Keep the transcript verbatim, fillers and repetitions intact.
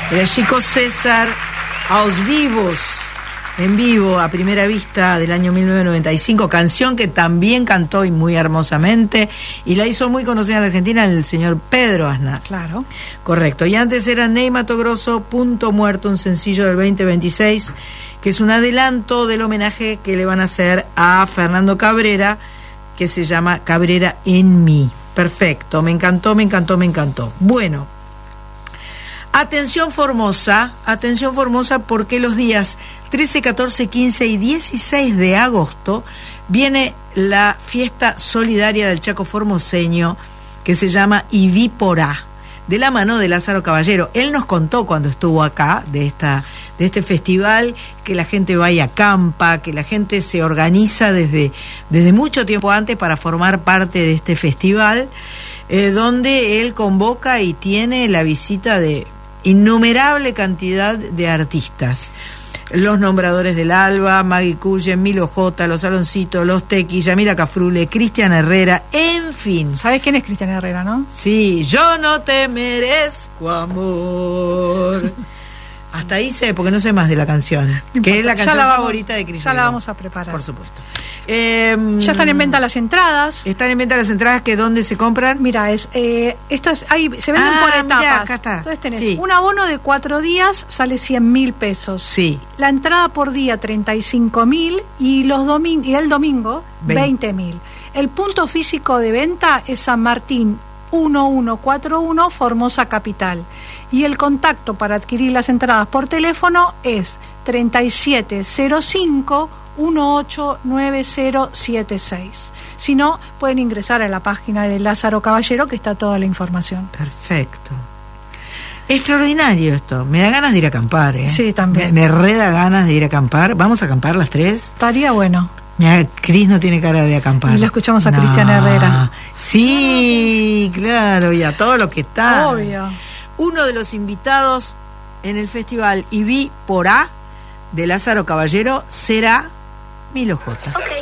Era Chico César Aos Vivos, en vivo, a primera vista, del año mil novecientos noventa y cinco, canción que también cantó y muy hermosamente, y la hizo muy conocida en la Argentina el señor Pedro Aznar. Claro. Correcto. Y antes era Ney Matogrosso, Punto Muerto, un sencillo del veinte veintiséis, que es un adelanto del homenaje que le van a hacer a Fernando Cabrera, que se llama Cabrera en mí. Perfecto, me encantó, me encantó, me encantó. Bueno, atención Formosa, atención Formosa, porque los días trece, catorce, quince y dieciséis de agosto viene la fiesta solidaria del Chaco formoseño, que se llama Ivíporá, de la mano de Lázaro Caballero. Él nos contó cuando estuvo acá de esta de este festival, que la gente va y acampa, que la gente se organiza desde, desde mucho tiempo antes para formar parte de este festival, eh, donde él convoca y tiene la visita de innumerable cantidad de artistas. Los Nombradores del Alba, Maggie Cullen, Milo J, Los Saloncitos, Los Tequis, Yamila Cafrule, Cristian Herrera, en fin. ¿Sabes quién es Cristian Herrera, no? Sí, yo no te merezco amor. Hasta ahí sé, porque no sé más de la canción, no que es la canción la favorita vamos, de Cristian. Ya la vamos a preparar. Por supuesto. Eh, ya están en venta las entradas. Están en venta las entradas, que ¿dónde se compran? Mira, es eh, estas ahí se venden ah, por etapas. Mirá, acá está. Entonces tenés sí. un abono de cuatro días, sale cien mil pesos. Sí. La entrada por día treinta y cinco mil y los doming y el domingo veinte mil. El punto físico de venta es San Martín uno uno cuatro uno, Formosa Capital. Y el contacto para adquirir las entradas por teléfono es treinta y siete cero cinco uno ocho nueve cero siete seis. Si no, pueden ingresar a la página de Lázaro Caballero, que está toda la información. Perfecto. Extraordinario esto. Me da ganas de ir a acampar, ¿eh? Sí, también. Me, me reda ganas de ir a acampar. ¿Vamos a acampar las tres? Estaría bueno. Mira, Cris no tiene cara de acampar. Y lo escuchamos a no. Cristian Herrera. Sí, claro, y a todo lo que está. Obvio. Uno de los invitados en el festival Ivíporá de Lázaro Caballero será Milo J. Okay.